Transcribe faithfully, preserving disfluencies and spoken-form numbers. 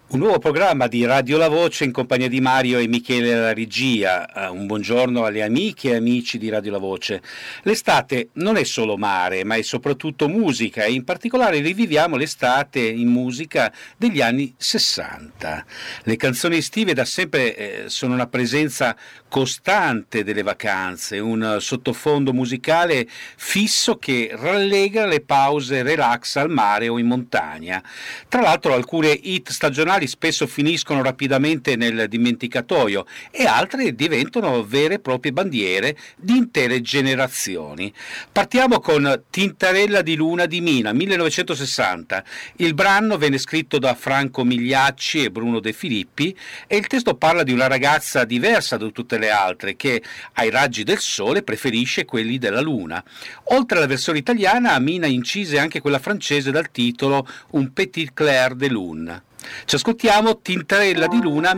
Un nuovo programma di Radio La Voce in compagnia di Mario e Michele alla regia. Uh, un buongiorno alle amiche e amici di Radio La Voce. L'estate non è solo mare, ma è soprattutto musica e in particolare riviviamo l'estate in musica degli anni sessanta. Le canzoni estive da sempre eh, sono una presenza costante delle vacanze, un sottofondo musicale fisso che rallegra le pause relax al mare o in montagna. Tra l'altro alcune hit stagionali spesso finiscono rapidamente nel dimenticatoio e altre diventano vere e proprie bandiere di intere generazioni. Partiamo con Tintarella di Luna di Mina, millenovecentosessanta. Il brano venne scritto da Franco Migliacci e Bruno De Filippi e il testo parla di una ragazza diversa da tutte le altre che ai raggi del sole preferisce quelli della luna. Oltre alla versione italiana, Mina incise anche quella francese dal titolo Un petit clair de lune. Ci ascoltiamo Tintarella di Luna